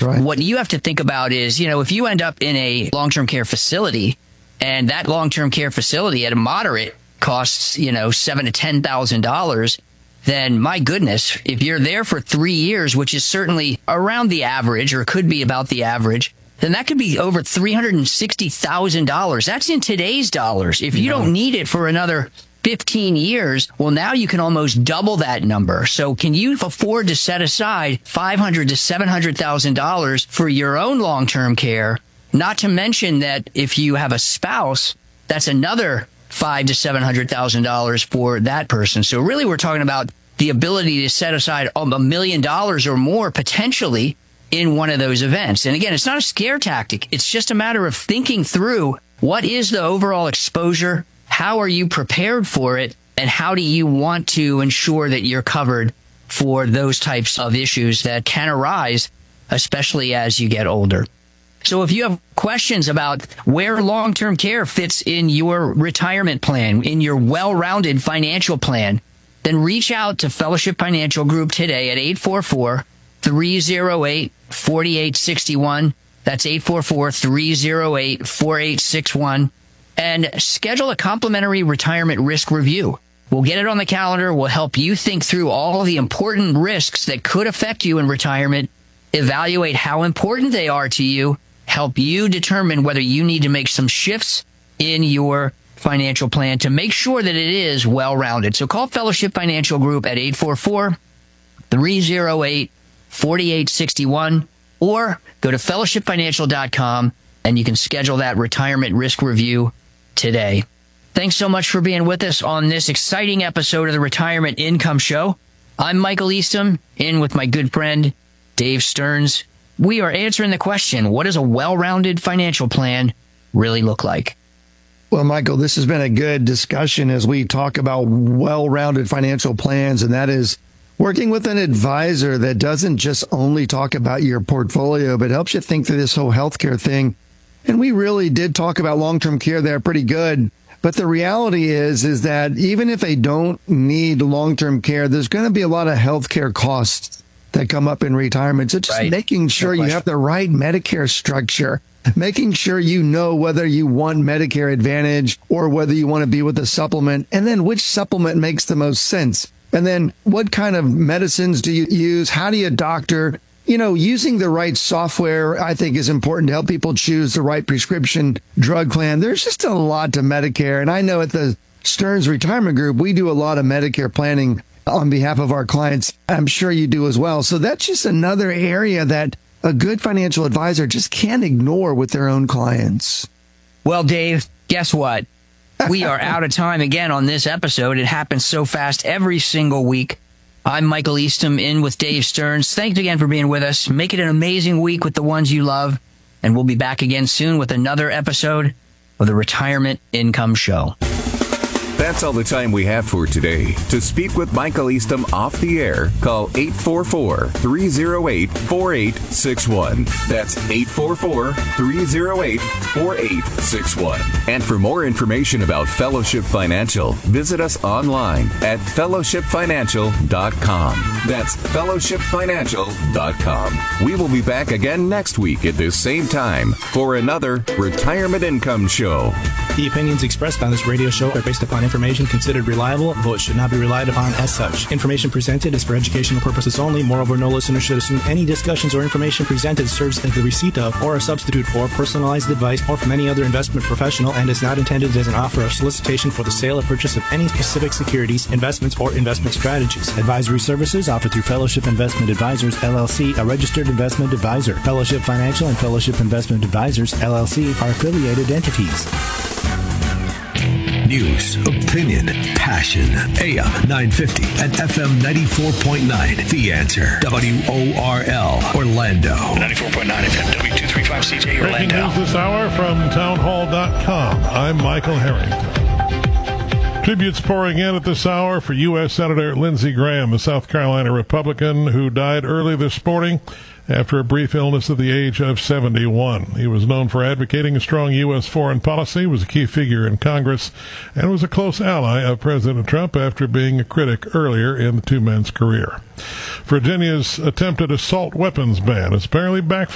right. What you have to think about is, if you end up in a long-term care facility, and that long-term care facility at a moderate costs, $7,000 to $10,000, then my goodness, if you're there for 3 years, which is certainly around the average or could be about the average, then that could be over $360,000. That's in today's dollars. If you don't need it for another 15 years, well, now you can almost double that number. So can you afford to set aside $500,000 to $700,000 for your own long-term care? Not to mention that if you have a spouse, that's another $500,000 to $700,000 for that person. So really, we're talking about the ability to set aside $1 million or more potentially in one of those events. And again, it's not a scare tactic. It's just a matter of thinking through what is the overall exposure, how are you prepared for it, and how do you want to ensure that you're covered for those types of issues that can arise, especially as you get older. So if you have questions about where long-term care fits in your retirement plan, in your well-rounded financial plan, then reach out to Fellowship Financial Group today at 844-308-4861. That's 844-308-4861. And schedule a complimentary retirement risk review. We'll get it on the calendar. We'll help you think through all the important risks that could affect you in retirement, evaluate how important they are to you, help you determine whether you need to make some shifts in your financial plan to make sure that it is well-rounded. So call Fellowship Financial Group at 844-308-4861 or go to fellowshipfinancial.com and you can schedule that retirement risk review today. Thanks so much for being with us on this exciting episode of the Retirement Income Show. I'm Michael Eastham, in with my good friend Dave Stearns. We are answering the question, what does a well-rounded financial plan really look like? Well, Michael, this has been a good discussion as we talk about well-rounded financial plans, and that is working with an advisor that doesn't just only talk about your portfolio, but helps you think through this whole healthcare thing. And we really did talk about long-term care there pretty good. But the reality is that even if they don't need long-term care, there's going to be a lot of healthcare costs that come up in retirement. So just making sure you have the right Medicare structure, making sure you know whether you want Medicare Advantage or whether you want to be with a supplement, and then which supplement makes the most sense. And then what kind of medicines do you use? How do you doctor? Using the right software, I think, is important to help people choose the right prescription drug plan. There's just a lot to Medicare. And I know at the Stearns Retirement Group, we do a lot of Medicare planning on behalf of our clients. I'm sure you do as well. So that's just another area that a good financial advisor just can't ignore with their own clients. Well, Dave, guess what? We are out of time again on this episode. It happens so fast every single week. I'm Michael Eastham, in with Dave Stearns. Thanks again for being with us. Make it an amazing week with the ones you love. And we'll be back again soon with another episode of the Retirement Income Show. That's all the time we have for today. To speak with Michael Eastham off the air, call 844-308-4861. That's 844-308-4861. And for more information about Fellowship Financial, visit us online at fellowshipfinancial.com. That's fellowshipfinancial.com. We will be back again next week at this same time for another Retirement Income Show. The opinions expressed on this radio show are based upon information considered reliable, though it should not be relied upon as such. Information presented is for educational purposes only. Moreover, no listener should assume any discussions or information presented serves as the receipt of or a substitute for personalized advice or from any other investment professional and is not intended as an offer or solicitation for the sale or purchase of any specific securities, investments, or investment strategies. Advisory services offered through Fellowship Investment Advisors, LLC, a registered investment advisor. Fellowship Financial and Fellowship Investment Advisors, LLC, are affiliated entities. News, opinion, passion. AM 950 and FM 94.9. The Answer. WORL, Orlando. 94.9 FM, W235CJ, Orlando. Breaking news this hour from townhall.com. I'm Michael Harrington. Tributes pouring in at this hour for U.S. Senator Lindsey Graham, a South Carolina Republican who died early this morning after a brief illness at the age of 71. He was known for advocating a strong U.S. foreign policy, was a key figure in Congress, and was a close ally of President Trump after being a critic earlier in the two men's career. Virginia's attempted assault weapons ban has apparently backfired.